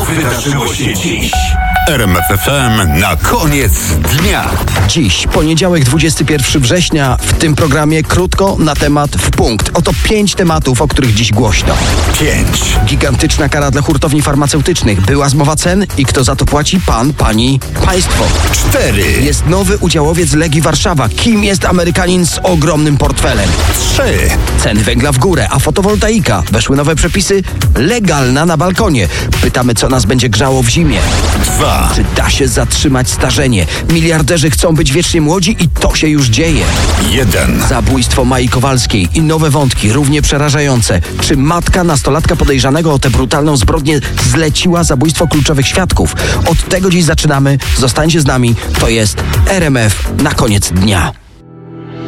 wydarzyło się dziś? RMF FM na koniec dnia. Dziś, poniedziałek 21 września, w tym programie krótko na temat w punkt. Oto 5 tematów, o których dziś głośno. 5. Gigantyczna kara dla hurtowni farmaceutycznych. Była zmowa cen i kto za to płaci? Pan, pani, państwo. 4. Jest nowy udziałowiec Legii Warszawa. Kim jest Amerykanin z ogromnym portfelem? 3. Ceny węgla w górę, a fotowoltaika. Weszły nowe przepisy. Legalna na balkonie. Pytamy, co nas będzie grzało w zimie. 2. Czy da się zatrzymać starzenie? Miliarderzy chcą być wiecznie młodzi i to się już dzieje. 1. Zabójstwo Mai Kowalskiej i nowe wątki, równie przerażające. Czy matka nastolatka podejrzanego o tę brutalną zbrodnię zleciła zabójstwo kluczowych świadków? Od tego dziś zaczynamy. Zostańcie z nami. To jest RMF na koniec dnia.